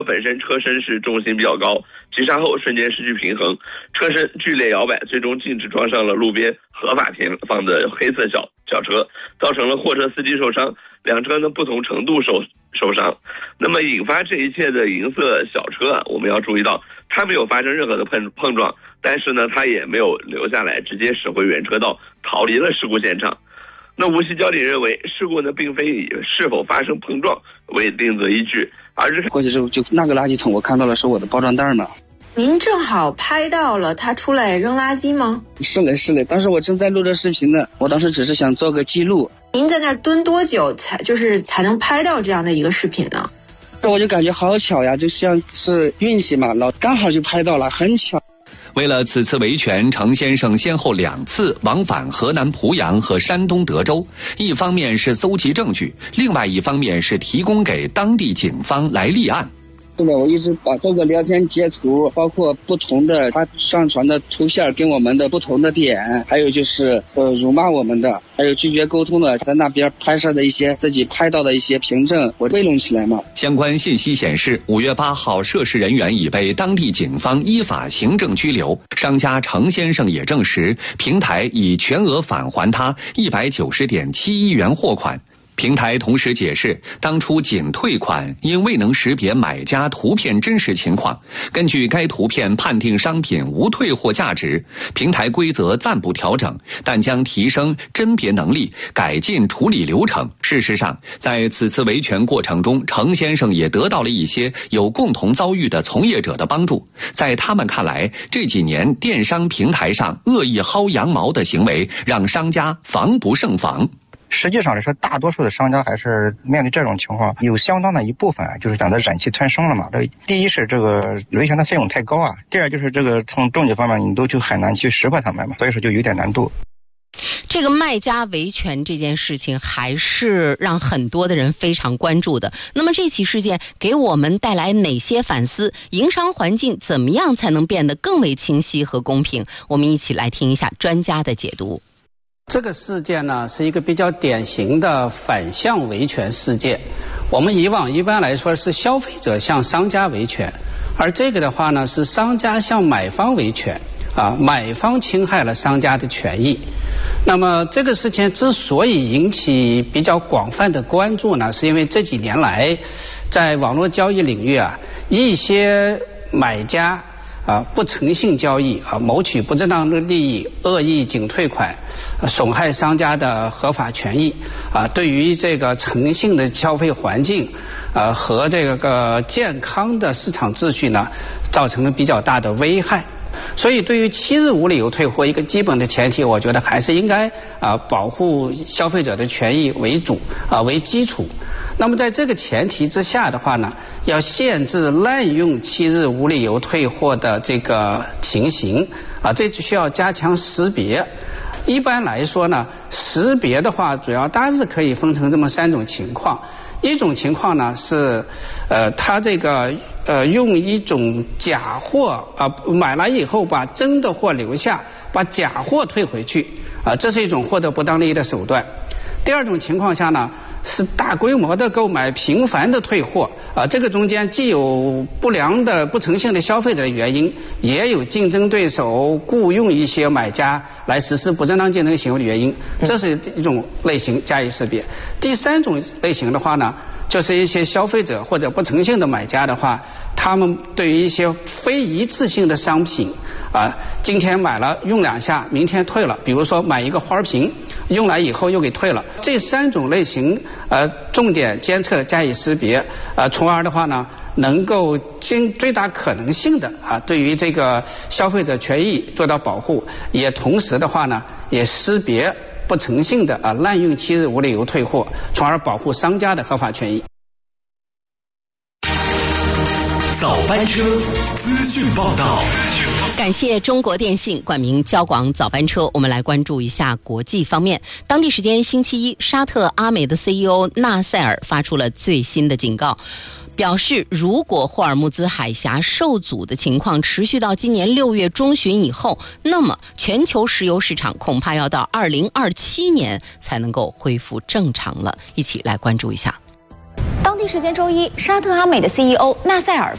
本身车身是重心比较高，急刹后瞬间失去平衡，车身剧烈摇摆，最终径直撞上了路边合法停放的黑色小车，造成了货车司机受伤，两车呢不同程度受伤。那么引发这一切的银色小车我们要注意到，它没有发生任何的碰撞，但是呢，它也没有留下来，直接驶回原车道，逃离了事故现场。那无锡交警认为，事故呢并非以是否发生碰撞为定责依据，而是过去之后就那个垃圾桶，我看到了是我的包装袋嘛。 您正好拍到了他出来扔垃圾吗？ 是嘞，当时我正在录着视频呢，我当时只是想做个记录。 您在那儿蹲多久才能拍到这样的一个视频呢？ 我就感觉好巧呀，就像是运气嘛，刚好就拍到了，很巧。 为了此次维权，程先生先后2次往返河南濮阳和山东德州，一方面是搜集证据，另外一方面是提供给当地警方来立案。 是的，我一直把这个聊天截图，包括不同的他上传的图片跟我们的不同的点，还有就是辱骂我们的，还有拒绝沟通的，在那边拍摄的一些自己拍到的一些凭证，我汇拢起来嘛。 相关信息显示，5月8号涉事人员已被当地警方依法行政拘留。商家程先生也证实，平台已全额返还他190.71元货款。平台同时解释，当初仅退款因未能识别买家图片真实情况，根据该图片判定商品无退货价值，平台规则暂不调整，但将提升甄别能力，改进处理流程。事实上，在此次维权过程中，程先生也得到了一些有共同遭遇的从业者的帮助。在他们看来，这几年电商平台上恶意薅羊毛的行为，让商家防不胜防。 实际上来说，大多数的商家还是面对这种情况，有相当的一部分就是讲的忍气吞声了嘛。第一是这个维权的费用太高啊，第二就是这个从证据方面你就很难去识破他们嘛，所以说就有点难度。 这个卖家维权这件事情还是让很多的人非常关注的。那么这起事件给我们带来哪些反思？营商环境怎么样才能变得更为清晰和公平？我们一起来听一下专家的解读。 这个事件呢，是一个比较典型的反向维权事件。我们以往一般来说是消费者向商家维权，而这个的话呢，是商家向买方维权买方侵害了商家的权益。那么这个事情之所以引起比较广泛的关注呢，是因为这几年来在网络交易领域一些买家不诚信交易谋取不正当的利益，恶意仅退款，损害商家的合法权益对于这个诚信的消费环境和这个健康的市场秩序呢，造成了比较大的危害。所以对于7日无理由退货，一个基本的前提，我觉得还是应该保护消费者的权益为主为基础。那么在这个前提之下的话呢，要限制滥用7日无理由退货的这个情形这就需要加强识别。一般来说呢，识别的话主要大致可以分成这么3种情况。一种情况呢是他这个用一种假货买来以后把真的货留下，把假货退回去这是一种获得不当利益的手段。第二种情况下呢，是大规模的购买，频繁的退货这个中间既有不良的不诚信的消费者的原因，也有竞争对手雇佣一些买家来实施不正当竞争行为的原因，这是一种类型加以识别。第3种类型的话呢，就是一些消费者或者不诚信的买家的话，他们对于一些非一次性的商品今天买了用2下，明天退了，比如说买一个花瓶，用来以后又给退了。这3种类型重点监测加以识别从而的话呢，能够尽最大可能性的对于这个消费者权益做到保护，也同时的话呢，也识别不诚信的滥用7日无理由退货，从而保护商家的合法权益。 早班车资讯报道。 感谢中国电信冠名交广早班车。我们来关注一下国际方面。当地时间星期一，沙特阿美的 CEO 纳赛尔发出了最新的警告，表示如果霍尔木兹海峡受阻的情况持续到今年6月中旬以后，那么全球石油市场恐怕要到2027年才能够恢复正常了。一起来关注一下。 当地时间周一，沙特阿美的 CEO 纳赛尔